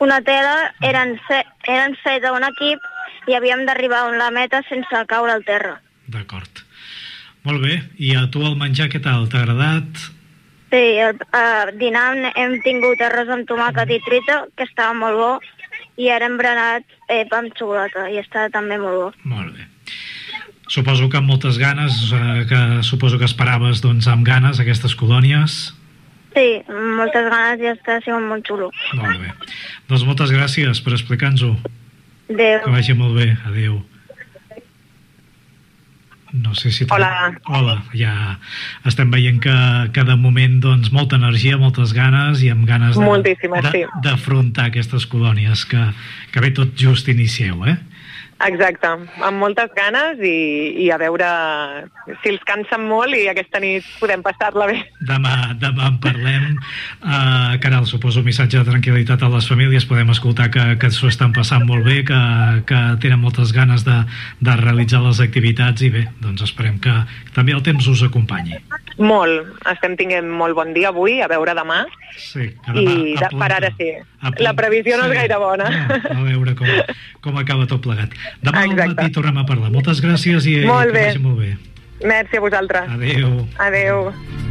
una tela, eren 7 a un equip i havíem d'arribar a la meta sense caure al terra. D'acord. Molt bé. I a tu el menjar què tal? T'ha agradat? Sí, a dinar hem tingut arròs amb tomàquet i truita, que estava molt bo, i ara hem berenat pa amb xocolata, i està també molt bo. Molt bé. Suposo que amb moltes ganes, suposo que esperaves doncs, amb ganes aquestes colònies. Sí, amb moltes ganes i està sent molt xulo. Molt bé. Doncs moltes gràcies per explicar-nos-ho. Adéu. Que vagi molt bé. Adéu. No sé si... Hola. Hola. Ja estem veient que de moment doncs, molta energia, moltes ganes i amb ganes d'afrontar aquestes colònies que ve tot just inicieu, Exacte, amb moltes ganes i a veure si els cansen molt i aquesta nit podem passar-la bé. Demà en parlem. Caral, suposo un missatge de tranquil·litat a les famílies. Podem escoltar que s'ho estan passant molt bé, que tenen moltes ganes de realitzar les activitats i bé, doncs esperem que també el temps us acompanyi. Molt. Estem tinguent molt bon dia avui, a veure demà. Sí, i per ara sí. La previsió no és gaire bona. A veure com acaba tot plegat. Demà al matí tornem a parlar. Moltes gràcies i que vagi molt bé. Merci a vosaltres. Adéu. Adéu.